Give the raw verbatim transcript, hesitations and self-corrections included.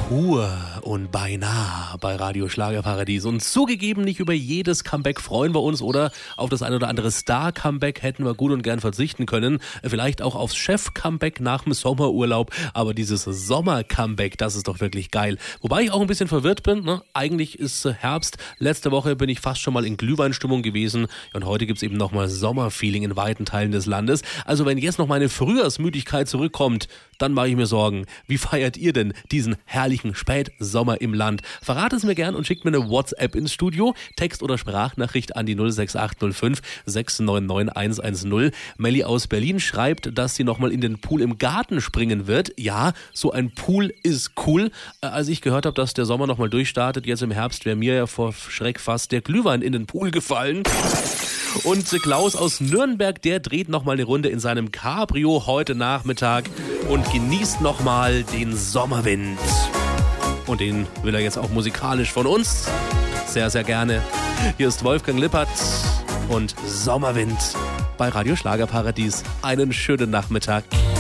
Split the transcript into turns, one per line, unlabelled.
Pur und beinahe bei Radio Schlagerparadies. Und zugegeben, nicht über jedes Comeback freuen wir uns oder auf das ein oder andere Star-Comeback hätten wir gut und gern verzichten können. Vielleicht auch aufs Chef-Comeback nach dem Sommerurlaub. Aber dieses Sommer-Comeback, das ist doch wirklich geil. Wobei ich auch ein bisschen verwirrt bin. Ne? Eigentlich ist Herbst. Letzte Woche bin ich fast schon mal in Glühweinstimmung gewesen. Und heute gibt es eben nochmal Sommerfeeling in weiten Teilen des Landes. Also wenn jetzt noch meine Frühjahrsmüdigkeit zurückkommt, dann mache ich mir Sorgen. Wie feiert ihr denn diesen herrlichen Spätsommer im Land? Verrat es mir gern und schickt mir eine WhatsApp ins Studio. Text- oder Sprachnachricht an die null sechs acht null fünf sechs neun neun eins eins null. Melli aus Berlin schreibt, dass sie nochmal in den Pool im Garten springen wird. Ja, so ein Pool ist cool. Als ich gehört habe, dass der Sommer nochmal durchstartet, jetzt im Herbst, wäre mir ja vor Schreck fast der Glühwein in den Pool gefallen. Und Klaus aus Nürnberg, der dreht nochmal eine Runde in seinem Cabrio heute Nachmittag und genießt nochmal den Sommerwind. Und den will er jetzt auch musikalisch von uns. Sehr, sehr gerne. Hier ist Wolfgang Lippert und Sommerwind bei Radio Schlagerparadies. Einen schönen Nachmittag.